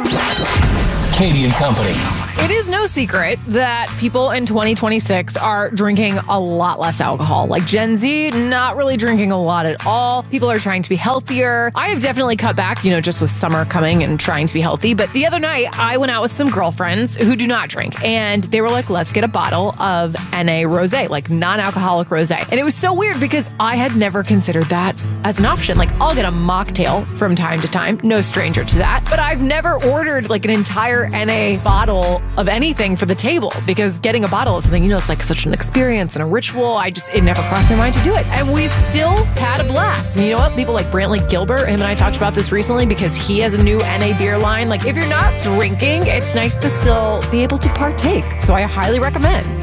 Katie and Company. It is no secret that people in 2026 are drinking a lot less alcohol. Like Gen Z, not really drinking a lot at all. People are trying to be healthier. I have definitely cut back, just with summer coming and trying to be healthy. But the other night, I went out with some girlfriends who do not drink. And they were like, let's get a bottle of NA Rosé, like non-alcoholic rosé. And it was so weird because I had never considered that as an option. Like, I'll get a mocktail from time to time. No stranger to that. But I've never ordered like an entire NA bottle of anything for the table, because getting a bottle is something, it's like such an experience and a ritual. It never crossed my mind to do it. And we still had a blast. And you know what? People like Brantley Gilbert, him and I talked about this recently because he has a new NA beer line. Like, if you're not drinking, it's nice to still be able to partake. So I highly recommend.